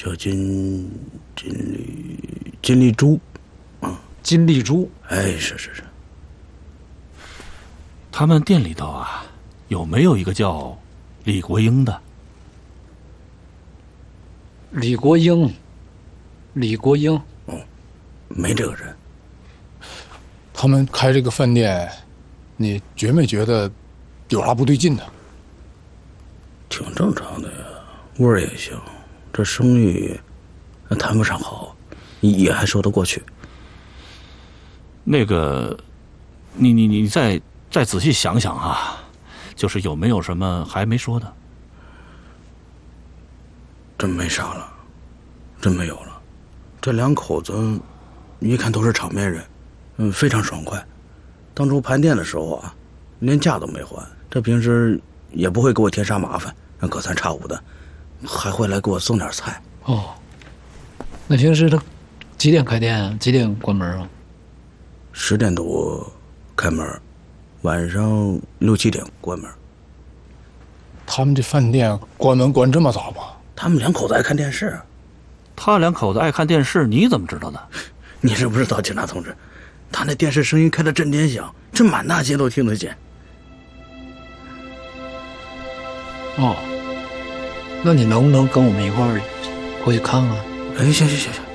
叫金丽珠， 金丽珠。 哎，是。 他们店里头啊，有没有一个叫李国英的？ 李国英。 没这个人。 他们开这个饭店，你觉没觉得有啥不对劲呢？ 挺正常的呀，味儿也行，这生意谈不上好，也还说得过去。 那个，你再仔细想想啊，就是有没有什么还没说的？ 真没啥了，真没有了。这两口子一看都是场面人，非常爽快。当初盘店的时候啊，连价都没还，这平时也不会给我添啥麻烦，隔三差五的还会来给我送点菜。 哦，那平时他几点开店啊？几点关门啊 ？10点多开门，晚上6、7点关门。 他们这饭店关门关这么早吗？ 他们两口子爱看电视。 他两口子爱看电视，你怎么知道的？ 你是不知道，警察同志，他那电视声音开得震天响，这满大街都听得见。 哦，那你能不能跟我们一块儿过去看看？ 哎，行，